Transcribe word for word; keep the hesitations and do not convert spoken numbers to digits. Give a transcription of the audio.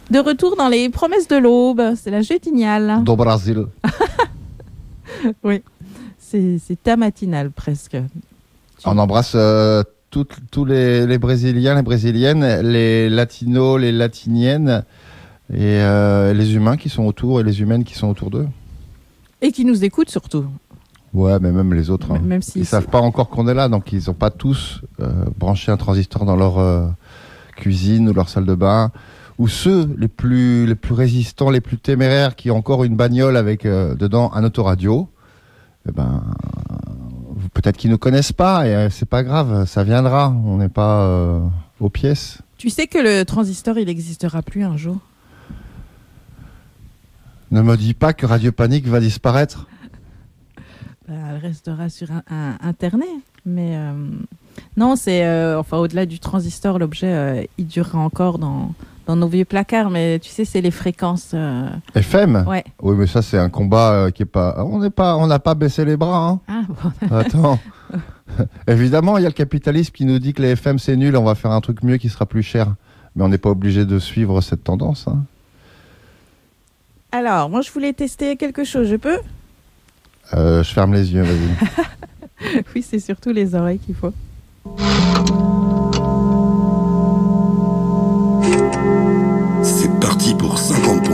De retour dans les promesses de l'aube, c'est la Gétignale. Do Brasil. Oui, c'est, c'est ta matinale presque. On embrasse euh, tous les, les Brésiliens, les Brésiliennes, les Latinos, les Latiniennes et euh, les humains qui sont autour et les humaines qui sont autour d'eux. Et qui nous écoutent surtout. Ouais, mais même les autres. Hein. Même si ils ne c'est... savent pas encore qu'on est là, donc ils n'ont pas tous euh, branché un transistor dans leur euh, cuisine ou leur salle de bain. Ou ceux les plus, les plus résistants, les plus téméraires, qui ont encore une bagnole avec euh, dedans un autoradio, eh ben, euh, peut-être qu'ils ne connaissent pas, et euh, c'est pas grave, ça viendra, on n'est pas euh, aux pièces. Tu sais que le transistor, il n'existera plus un jour. Ne me dis pas que Radio Panique va disparaître. Bah, elle restera sur un, un, Internet, mais euh, non, c'est euh, enfin au-delà du transistor, l'objet, euh, il durera encore dans, dans nos vieux placards, mais tu sais, c'est les fréquences. Euh... F M. Ouais. Oui, mais ça, c'est un combat euh, qui est pas. On n'est pas, on n'a pas baissé les bras. Hein. Ah, bon. Attends. Évidemment, il y a le capitalisme qui nous dit que les F M c'est nul, on va faire un truc mieux qui sera plus cher, mais on n'est pas obligé de suivre cette tendance. Hein. Alors, moi, je voulais tester quelque chose. Je peux ? euh, Je ferme les yeux, vas-y. Oui, c'est surtout les oreilles qu'il faut.